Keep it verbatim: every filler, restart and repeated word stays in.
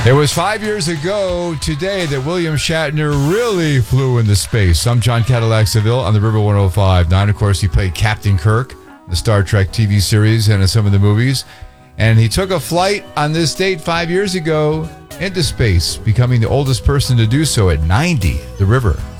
It was five years ago today that William Shatner really flew into space. I'm John Cadillac Seville on the River one oh five point nine. Of course, he played Captain Kirk, the Star Trek T V series and in some of the movies. And he took a flight on this date five years ago into space, becoming the oldest person to do so at ninety. The River.